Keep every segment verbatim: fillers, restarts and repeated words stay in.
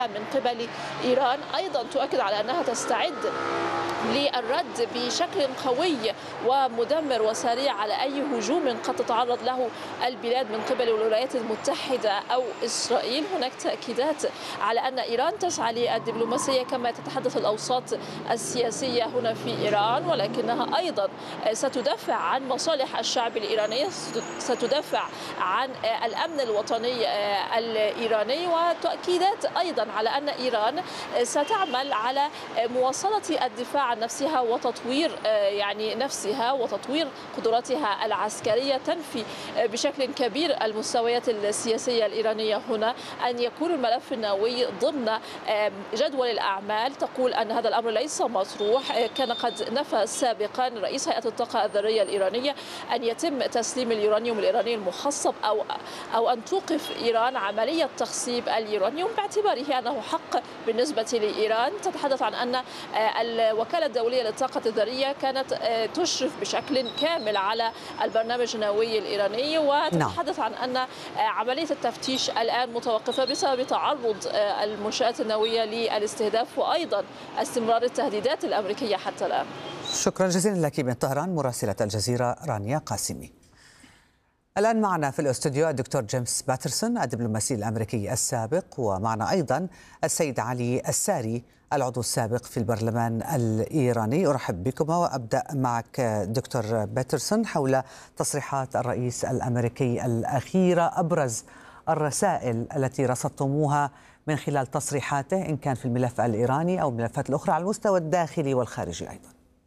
من قبل إيران أيضا تؤكد على أنها تستعد للرد بشكل قوي ومدمر وسريع على أي هجوم قد تتعرض له البلاد من قبل الولايات المتحدة أو إسرائيل. هناك تأكيدات على أن إيران تسعى للدبلوماسية كما تتحدث الأوساط السياسية هنا في إيران، ولكنها أيضا ستدافع عن مصالح الشعب الإيراني، ستدافع عن الأمن الوطني الإيراني، وتأكيدات أيضا على أن إيران ستعمل على مواصلة الدفاع عن نفسها وتطوير يعني نفسها وتطوير قدراتها العسكرية، تنفي بشكل كبير المستويات السياسية الإيرانية هنا، أن يكون الملف النووي ضمن جدول الأعمال. تقول أن هذا الأمر ليس مطروح. كان قد نفى سابقا رئيس هيئة الطاقة الذرية الإيرانية أن يتم تسليم اليورانيوم الإيراني المخصب أو أو أن توقف إيران عملية تخصيب اليورانيوم باعتباره أنه حق بالنسبة لإيران. تتحدث عن أن الوكالة الدولية للطاقة الذرية كانت تشرف بشكل كامل على البرنامج النووي الإيراني، وتتحدث عن أن عملية التفتيش الآن متوقفة بسبب تعرض المنشآت النووية للاستهداف وأيضا استمرار التهديدات الأمريكية حتى الآن. شكرا جزيلا لك من طهران مراسلة الجزيرة رانيا قاسمي. الآن معنا في الاستوديو الدكتور جيمس باترسون الدبلوماسي الأمريكي السابق، ومعنا أيضا السيد علي الساري العضو السابق في البرلمان الإيراني. أرحب بكما وأبدأ معك دكتور باترسون حول تصريحات الرئيس الأمريكي الأخيرة، أبرز الرسائل التي رصدتموها من خلال تصريحاته إن كان في الملف الإيراني أو الملفات الأخرى على المستوى الداخلي والخارجي أيضا.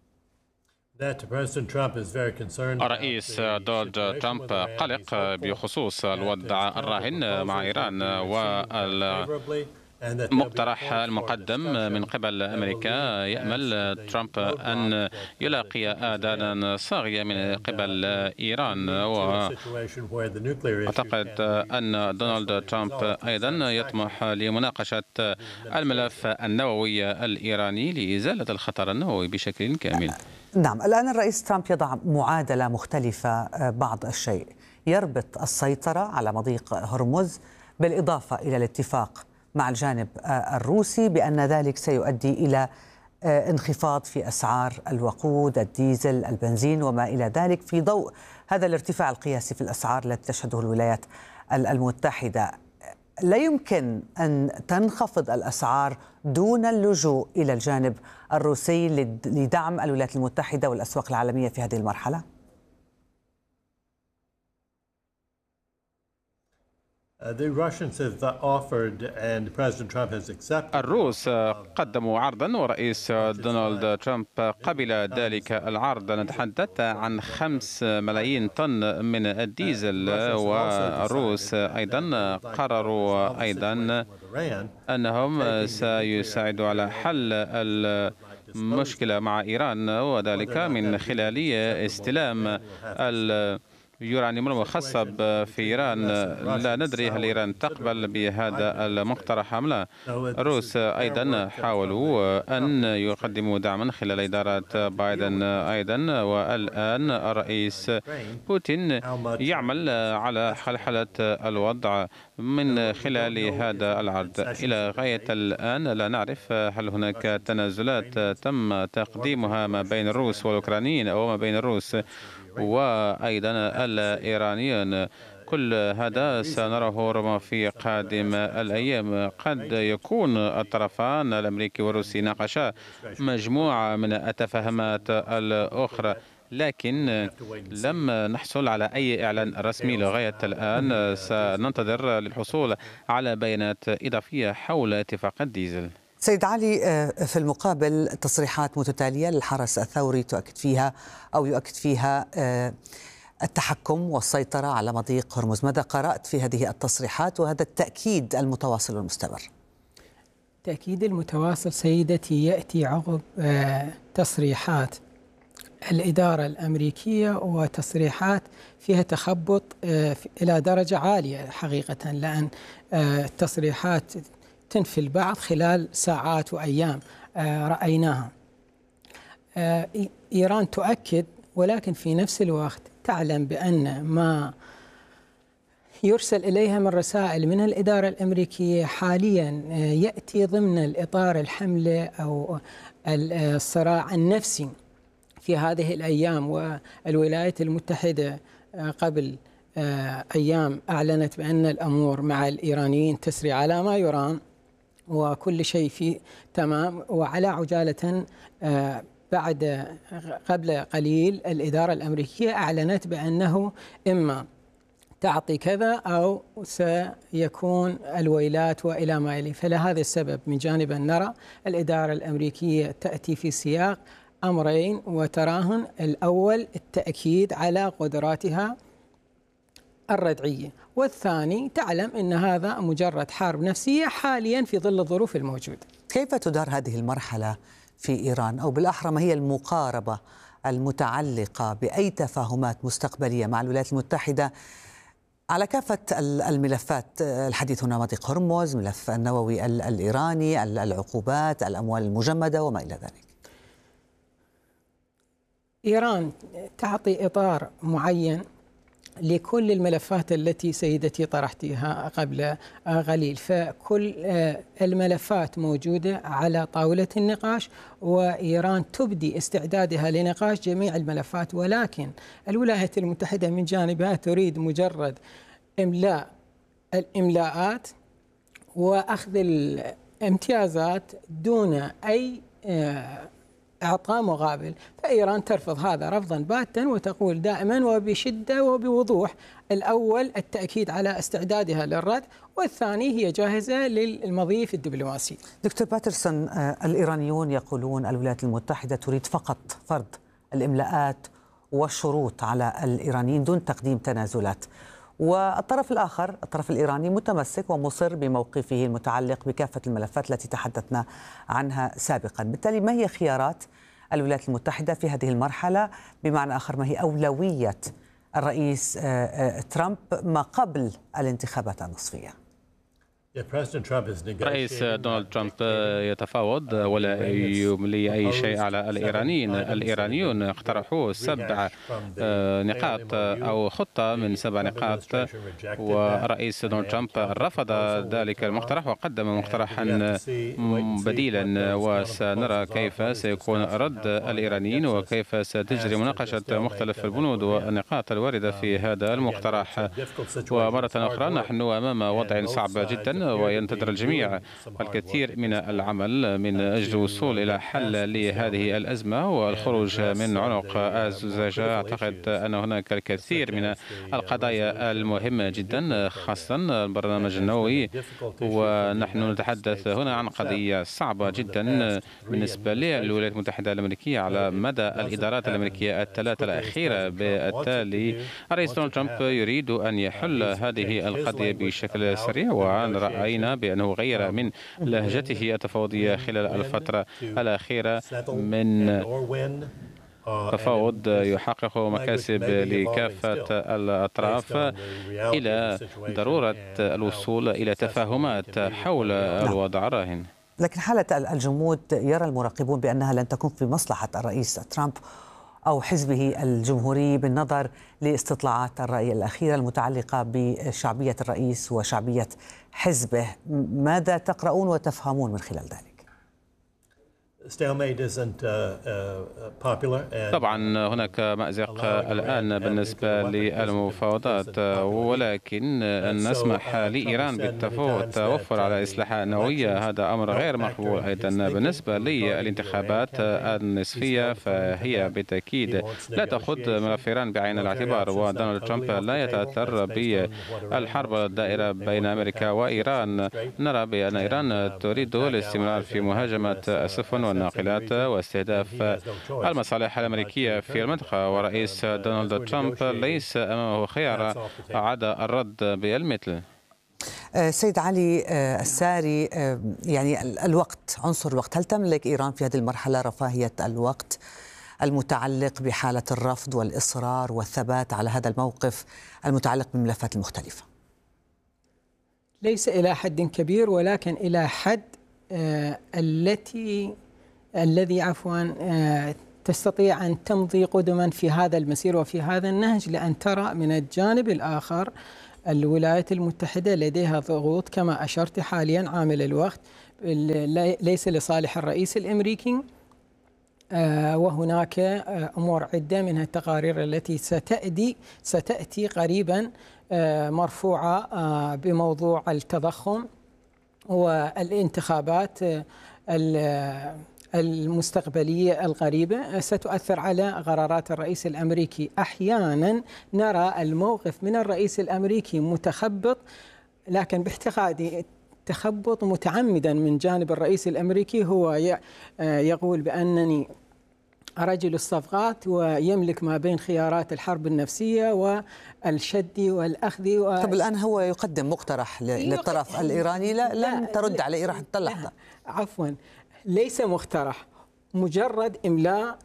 الرئيس دونالد ترامب قلق بخصوص الوضع الراهن مع إيران والمقترح المقدم من قبل أمريكا. يأمل ترامب أن يلاقي آذانا صاغية من قبل إيران، وأعتقد أن دونالد ترامب أيضا يطمح لمناقشة الملف النووي الإيراني لإزالة الخطر النووي بشكل كامل. نعم، الآن الرئيس ترامب يضع معادلة مختلفة بعض الشيء، يربط السيطرة على مضيق هرمز بالإضافة إلى الاتفاق مع الجانب الروسي بأن ذلك سيؤدي إلى انخفاض في أسعار الوقود، الديزل، البنزين وما إلى ذلك، في ضوء هذا الارتفاع القياسي في الأسعار التي تشهده الولايات المتحدة. لا يمكن أن تنخفض الأسعار دون اللجوء إلى الجانب الروسي لدعم الولايات المتحدة والأسواق العالمية في هذه المرحلة؟ الروس قدموا عرضا ورئيس دونالد ترامب قبل ذلك العرض. نتحدث عن خمس ملايين طن من الديزل، والروس أيضا قرروا أيضا أنهم سيساعدوا على حل المشكلة مع إيران، وذلك من خلال استلام ال يورانيوم المخصب في إيران. لا ندري هل إيران تقبل بهذا المقترح أم لا. الروس أيضا حاولوا أن يقدموا دعما خلال إدارة بايدن أيضا، والآن الرئيس بوتين يعمل على حلحلة الوضع من خلال هذا العرض. إلى غاية الآن لا نعرف هل هناك تنازلات تم تقديمها ما بين الروس والأوكرانيين أو ما بين الروس وأيضا الإيرانيين. كل هذا سنراه ربما في قادم الأيام. قد يكون الطرفان الأمريكي والروسي ناقشا مجموعة من التفاهمات الأخرى، لكن لم نحصل على أي إعلان رسمي لغاية الآن. سننتظر للحصول على بيانات إضافية حول اتفاق الديزل. سيد علي، في المقابل تصريحات متتالية للحرس الثوري تؤكد فيها أو يؤكد فيها التحكم والسيطرة على مضيق هرمز. ماذا قرأت في هذه التصريحات وهذا التأكيد المتواصل والمستمر؟ التأكيد المتواصل سيدتي يأتي عقب تصريحات الإدارة الأمريكية وتصريحات فيها تخبط إلى درجة عالية حقيقة، لأن التصريحات تنفي البعض خلال ساعات وأيام رأيناها. إيران تؤكد، ولكن في نفس الوقت تعلم بأن ما يرسل إليها من رسائل من الإدارة الأمريكية حاليا يأتي ضمن الإطار الحملة أو الصراع النفسي في هذه الأيام. والولايات المتحدة قبل أيام أعلنت بأن الأمور مع الإيرانيين تسري على ما يرام وكل شيء في تمام. وعلى عجالة بعد قبل قليل الإدارة الأمريكية أعلنت بأنه إما تعطي كذا أو سيكون الويلات وإلى ما يلي. فلهذا السبب من جانب نرى الإدارة الأمريكية تأتي في سياق أمرين وتراهن. الأول التأكيد على قدراتها الردعية، والثاني تعلم أن هذا مجرد حرب نفسية حاليا في ظل الظروف الموجودة. كيف تدار هذه المرحلة في إيران، أو بالأحرى ما هي المقاربة المتعلقة بأي تفاهمات مستقبلية مع الولايات المتحدة على كافة الملفات؟ الحديث هنا مضيق هرمز، ملف النووي الإيراني، العقوبات، الأموال المجمدة وما إلى ذلك. إيران تعطي إطار معين لكل الملفات التي سيدتي طرحتها قبل قليل، فكل الملفات موجودة على طاولة النقاش، وإيران تبدي استعدادها لنقاش جميع الملفات. ولكن الولايات المتحدة من جانبها تريد مجرد إملاء الإملاءات وأخذ الامتيازات دون أي إعطاء مقابل. فإيران ترفض هذا رفضا باتا وتقول دائما وبشدة وبوضوح: الأول التأكيد على استعدادها للرد، والثاني هي جاهزة للمضي في الدبلوماسي. دكتور باترسون، الإيرانيون يقولون الولايات المتحدة تريد فقط فرض الإملاءات والشروط على الإيرانيين دون تقديم تنازلات، والطرف الآخر الطرف الإيراني متمسك ومصر بموقفه المتعلق بكافة الملفات التي تحدثنا عنها سابقا. بالتالي ما هي خيارات الولايات المتحدة في هذه المرحلة؟ بمعنى آخر، ما هي أولوية الرئيس ترامب ما قبل الانتخابات النصفية؟ رئيس دونالد ترامب يتفاوض ولا يملي أي شيء على الإيرانيين. الإيرانيون اقترحوا سبع نقاط أو خطة من سبع نقاط، ورئيس دونالد ترامب رفض ذلك المقترح وقدم مقترحا بديلا، وسنرى كيف سيكون رد الإيرانيين وكيف ستجري مناقشة مختلف البنود والنقاط الواردة في هذا المقترح. ومرة أخرى نحن أمام وضع صعب جدا وينتظر الجميع الكثير من العمل من أجل الوصول إلى حل لهذه الأزمة والخروج من عنق الزجاجة. أعتقد أن هناك الكثير من القضايا المهمة جدا، خاصة البرنامج النووي، ونحن نتحدث هنا عن قضية صعبة جدا بالنسبة للولايات المتحدة الأمريكية على مدى الإدارات الأمريكية الثلاثة الأخيرة. بالتالي الرئيس دونالد ترامب يريد أن يحل هذه القضية بشكل سريع، وعن رأينا بأنه غير من لهجته التفاوضية خلال الفترة الأخيرة من تفاوض يحقق مكاسب لكافة الأطراف إلى ضرورة الوصول إلى تفاهمات حول الوضع الراهن. لكن حالة الجمود يرى المراقبون بأنها لن تكون في مصلحة الرئيس ترامب أو حزبه الجمهوري بالنظر لاستطلاعات الرأي الأخيرة المتعلقة بشعبية الرئيس وشعبية حزبه. ماذا تقرؤون وتفهمون من خلال ذلك؟ طبعا هناك مأزق الآن بالنسبة للمفاوضات، ولكن أن نسمح لإيران بالتوفر على أسلحة نووية هذا أمر غير مقبول. أيضا بالنسبة للانتخابات النصفية فهي بالتأكيد لا تأخذ ملف إيران بعين الاعتبار، ودونالد ترامب لا يتأثر بالحرب الدائرة بين أمريكا وإيران. نرى بأن إيران تريد الاستمرار في مهاجمة السفن والناقلات واستهداف المصالح الأمريكية في المنطقة، ورئيس دونالد ترامب ليس أمامه خيار عدا الرد بالمثل. سيد علي الساري، يعني الوقت، عنصر الوقت، هل تملك إيران في هذه المرحلة رفاهية الوقت المتعلق بحالة الرفض والإصرار والثبات على هذا الموقف المتعلق بالملفات المختلفة؟ ليس إلى حد كبير، ولكن إلى حد آه التي الذي عفوا آه تستطيع أن تمضي قدما في هذا المسير وفي هذا النهج، لأن ترى من الجانب الآخر الولايات المتحدة لديها ضغوط كما أشرت حاليا عامل الوقت ليس لصالح الرئيس الأمريكي، وهناك أمور عدة منها التقارير التي ستأتي ستأتي قريبا مرفوعة بموضوع التضخم والانتخابات المستقبلية القريبة ستؤثر على قرارات الرئيس الأمريكي. أحيانا نرى الموقف من الرئيس الأمريكي متخبط، لكن باعتقادي تخبط متعمدا من جانب الرئيس الأمريكي، هو يقول بأنني رجل الصفقات ويملك ما بين خيارات الحرب النفسية والشد والأخذ و... طب الآن هو يقدم مقترح للطرف الإيراني، لا لن ترد عليه راح تطلع. عفوا، ليس مقترح، مجرد إملاء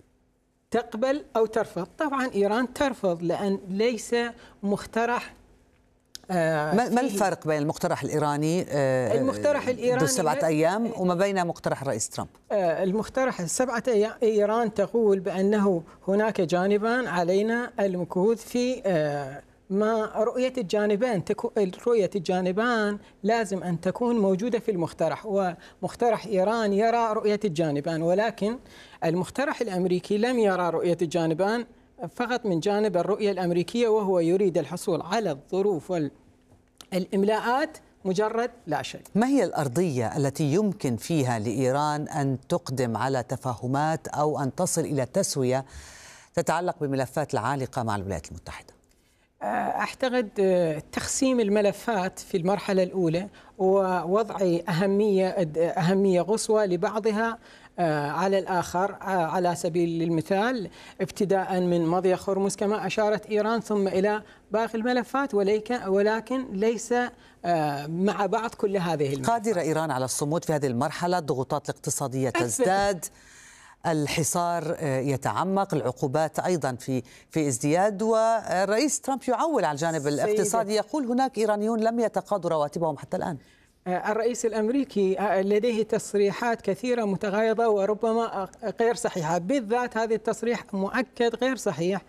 تقبل أو ترفض. طبعا إيران ترفض لأن ليس مقترح. آه ما الفرق بين المقترح الإيراني آه المقترح الإيراني سبعة أيام وما بين مقترح الرئيس ترامب؟ آه المقترح السبعة أيام إيران تقول بأنه هناك جانبان علينا المكوث في آه ما رؤية الجانبان. رؤية الجانبان لازم أن تكون موجودة في المقترح، ومقترح إيران يرى رؤية الجانبان، ولكن المقترح الأمريكي لم يرى رؤية الجانبان، فقط من جانب الرؤية الأمريكية، وهو يريد الحصول على الظروف والإملاءات مجرد لا شيء. ما هي الأرضية التي يمكن فيها لإيران أن تقدم على تفاهمات أو أن تصل إلى تسوية تتعلق بملفات العالقة مع الولايات المتحدة؟ أعتقد تقسيم الملفات في المرحلة الأولى ووضع أهمية أهمية قصوى لبعضها على الآخر، على سبيل المثال ابتداء من مضيق هرمز كما أشارت إيران ثم إلى باقي الملفات، ولكن ليس مع بعض كل هذه الملفات. قادرة إيران على الصمود في هذه المرحلة؟ الضغوطات الاقتصادية تزداد، الحصار يتعمق، العقوبات أيضا في في ازدياد، والرئيس ترامب يعول على الجانب الاقتصادي، يقول هناك إيرانيون لم يتقاضوا رواتبهم حتى الآن. الرئيس الأمريكي لديه تصريحات كثيرة متغايضة وربما غير صحيحة، بالذات هذا التصريح مؤكد غير صحيح.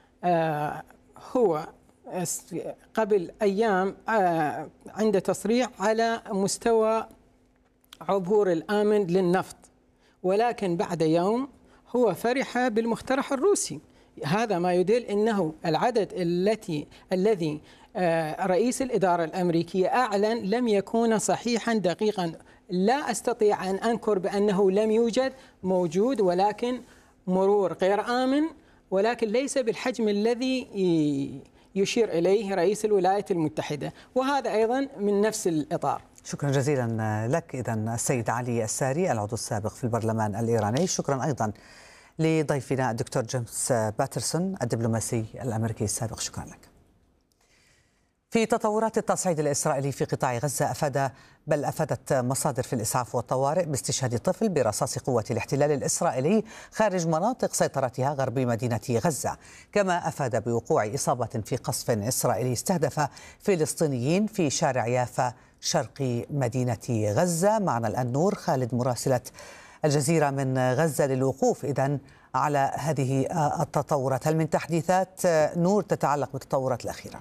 هو قبل أيام عنده تصريح على مستوى عبور الآمن للنفط، ولكن بعد يوم هو فرح بالمقترح الروسي. هذا ما يدل أنه العدد التي الذي رئيس الإدارة الأمريكية أعلن لم يكون صحيحا دقيقا. لا أستطيع أن أنكر بأنه لم يوجد، موجود، ولكن مرور غير آمن، ولكن ليس بالحجم الذي يشير إليه رئيس الولايات المتحدة، وهذا أيضا من نفس الإطار. شكرا جزيلا لك إذا السيد علي الساري العضو السابق في البرلمان الإيراني. شكرا أيضا لضيفنا الدكتور جيمس باترسون الدبلوماسي الأمريكي السابق. شكرا لك. في تطورات التصعيد الإسرائيلي في قطاع غزة أفاد بل أفادت مصادر في الإسعاف والطوارئ باستشهاد طفل برصاص قوة الاحتلال الإسرائيلي خارج مناطق سيطرتها غرب مدينة غزة، كما أفاد بوقوع إصابة في قصف إسرائيلي استهدف فلسطينيين في شارع يافا شرق مدينة غزة. معنا الآن نور خالد مراسلة الجزيرة من غزة للوقوف إذن على هذه التطورات. هل من تحديثات نور تتعلق بالتطورات الأخيرة؟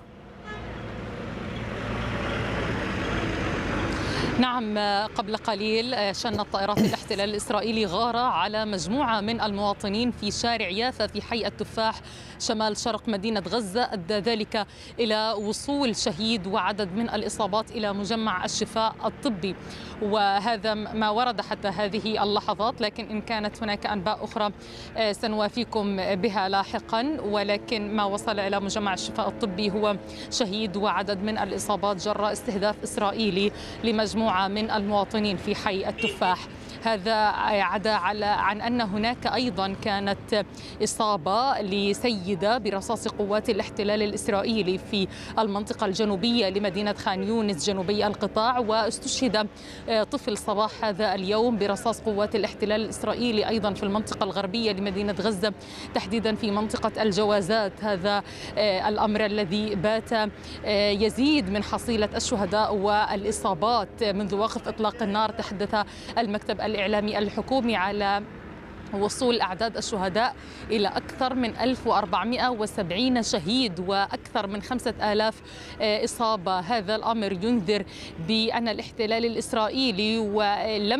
نعم، قبل قليل شنت طائرات الاحتلال الإسرائيلي غارة على مجموعة من المواطنين في شارع يافا في حي التفاح شمال شرق مدينة غزة، أدى ذلك إلى وصول شهيد وعدد من الإصابات إلى مجمع الشفاء الطبي، وهذا ما ورد حتى هذه اللحظات، لكن إن كانت هناك أنباء أخرى سنوافيكم بها لاحقا. ولكن ما وصل إلى مجمع الشفاء الطبي هو شهيد وعدد من الإصابات جراء استهداف إسرائيلي لمجموعة من المواطنين في حي التفاح. هذا عدا على عن أن هناك أيضا كانت إصابة لسيدة برصاص قوات الاحتلال الإسرائيلي في المنطقة الجنوبية لمدينة خان يونس جنوبي القطاع، واستشهد طفل صباح هذا اليوم برصاص قوات الاحتلال الإسرائيلي أيضا في المنطقة الغربية لمدينة غزة، تحديدا في منطقة الجوازات. هذا الأمر الذي بات يزيد من حصيلة الشهداء والإصابات منذ وقف إطلاق النار. تحدث المكتب الإعلامي الحكومي على وصول أعداد الشهداء إلى أكثر من ألف وأربعمئة وسبعين شهيد وأكثر من خمسة آلاف إصابة. هذا الأمر ينذر بأن الاحتلال الإسرائيلي ولم